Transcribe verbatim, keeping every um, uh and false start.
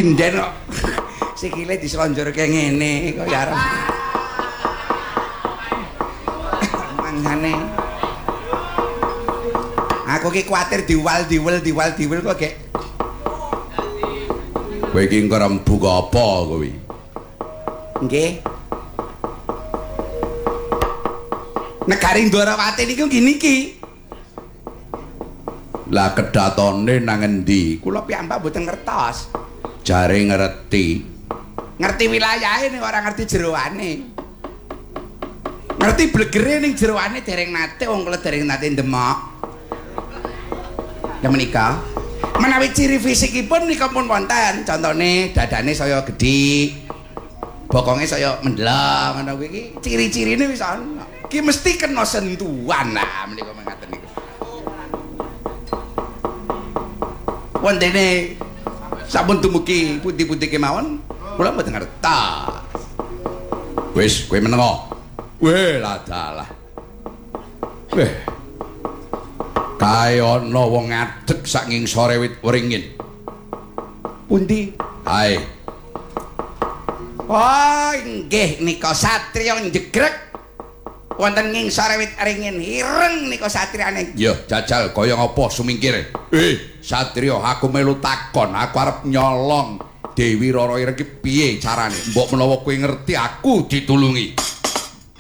sinden kok. Sikile dislonjorke ngene kok ya arep. Mangane. Aku ki kuwatir diwal-diwel diwal-diwel kok gek. Kowe iki ngrembug apa kowe? Nggih. Negari Ndwarawati niku ngene iki. Lah kedatone nang endi? Kula piyambak mboten ngertos. Jare ngerti. Ngerti wilayahe ning ora ngerti jeroane. Ngerti blegere ning jeroane dereng nate wong kula dereng nate ndemok. Ya menika. Menawi ciri fisikipun nika pun wonten, contone dadane saya gedhi. Bokonge saya mendlang ngono kuwi iki ciri-cirine wis ana. Ki mesti kena sentuhan lah menika mengaten niku. Wondene sampun dumugi pundi-pundi kemawon kula mboten ngertos. Wis kowe menengo. Weh lah dalah. Weh. Kae ana wong ngadeg sak ngingsore wit wringin. Pundi? Hae. Oh, nggih nika satriya njegrek wonten ngingsore wit ringin ireng nika satriane. Ya, jajal kaya ngapa sumingkir. Eh, Satria, aku melu takon, aku arep nyolong Dewi Rara Ireng iki piye carane? Mbok menawa kowe ngerti aku ditulungi.